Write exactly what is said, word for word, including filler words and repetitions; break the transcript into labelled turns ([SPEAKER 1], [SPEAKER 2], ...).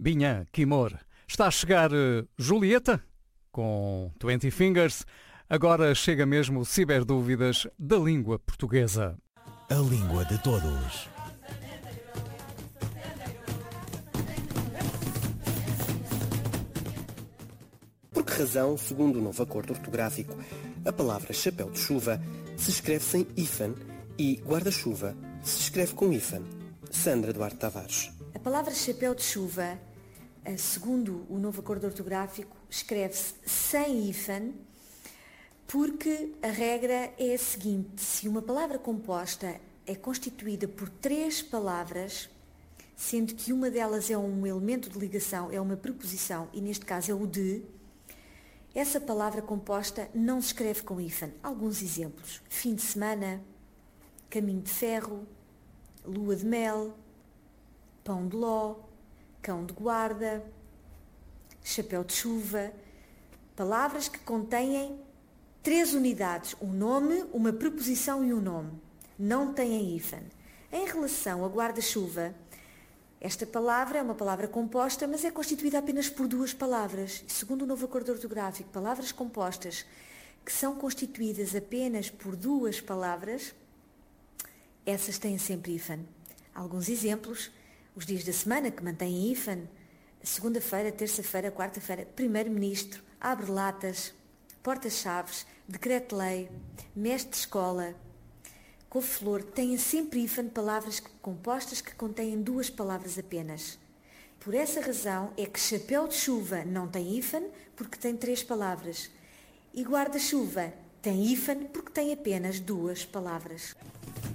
[SPEAKER 1] Binha, Kimor. Está a chegar uh, Julieta, com Twenty Fingers. Agora chega mesmo o Ciberdúvidas da língua portuguesa.
[SPEAKER 2] A língua de todos.
[SPEAKER 3] Por que razão, segundo o novo acordo ortográfico, a palavra chapéu de chuva se escreve sem hífen e guarda-chuva se escreve com hífen? Sandra Duarte Tavares.
[SPEAKER 4] A palavra chapéu de chuva, segundo o novo acordo ortográfico, escreve-se sem hífen, porque a regra é a seguinte: se uma palavra composta é constituída por três palavras, sendo que uma delas é um elemento de ligação, é uma preposição, e neste caso é o de, essa palavra composta não se escreve com hífen. Alguns exemplos: fim de semana, caminho de ferro, lua de mel, pão de ló, cão de guarda, chapéu de chuva. Palavras que contêm três unidades: um nome, uma preposição e um nome. Não têm hífen. Em relação a guarda-chuva, esta palavra é uma palavra composta, mas é constituída apenas por duas palavras. Segundo o novo acordo ortográfico, palavras compostas que são constituídas apenas por duas palavras, essas têm sempre hífen. Alguns exemplos: os dias da semana que mantêm hífen: segunda-feira, terça-feira, quarta-feira, primeiro-ministro, abre-latas, porta-chaves, decreto-lei, mestre de escola, couve-flor, têm sempre hífen, palavras compostas que contêm duas palavras apenas. Por essa razão é que chapéu de chuva não tem hífen, porque tem três palavras, e guarda-chuva tem hífen porque tem apenas duas palavras.